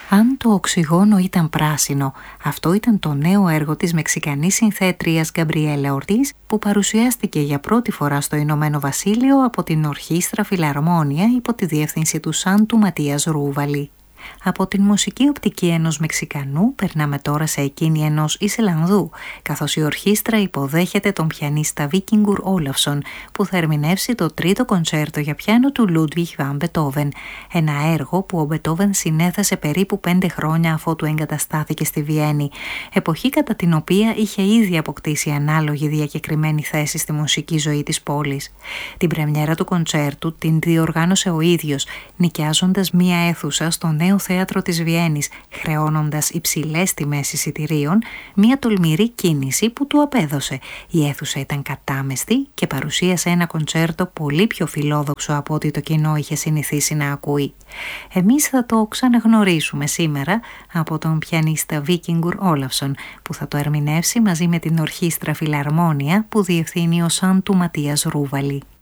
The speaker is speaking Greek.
Αν το οξυγόνο ήταν πράσινο, αυτό ήταν το νέο έργο της Μεξικανής συνθέτριας Γκαμπριέλα Ορτίς που παρουσιάστηκε για πρώτη φορά στο Ηνωμένο Βασίλειο από την Ορχήστρα Φιλαρμόνια υπό τη διεύθυνση του Σάντου Ματίας Ρούβαλη. Από την μουσική οπτική ενός Μεξικανού περνάμε τώρα σε εκείνη ενός Ισλανδού, καθώς η ορχήστρα υποδέχεται τον πιανίστα Víkingur Ólafsson που θα ερμηνεύσει το τρίτο κοντσέρτο για πιάνο του Ludwig van Beethoven, ένα έργο που ο Μπετόβεν συνέθεσε περίπου 5 χρόνια αφότου εγκαταστάθηκε στη Βιέννη, εποχή κατά την οποία είχε ήδη αποκτήσει ανάλογη διακεκριμένη θέση στη μουσική ζωή της πόλης. Την πρεμιέρα του κοντσέρτου την διοργάνωσε ο ίδιος, νοικιάζοντας μία αίθουσα στο νέο θέατρο της Βιέννης, χρεώνοντας υψηλές τιμές εισιτηρίων, μια τολμηρή κίνηση που του απέδωσε. Η αίθουσα ήταν κατάμεστη και παρουσίασε ένα κοντσέρτο πολύ πιο φιλόδοξο από ό,τι το κοινό είχε συνηθίσει να ακούει. Εμείς θα το ξαναγνωρίσουμε σήμερα από τον πιανίστα Víkingur Ólafsson που θα το ερμηνεύσει μαζί με την Ορχήστρα Φιλαρμόνια που διευθύνει ο Σάντου Ματίας Ρούβαλη.